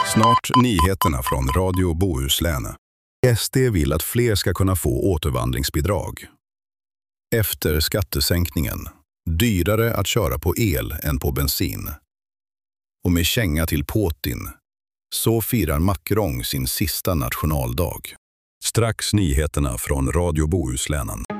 Snart nyheterna från Radio Bohuslän. SD vill att fler ska kunna få återvandringsbidrag. Efter skattesänkningen. Dyrare att köra på el än på bensin. Och med känga till Putin. Så firar Macron sin sista nationaldag. Strax nyheterna från Radio Bohuslän.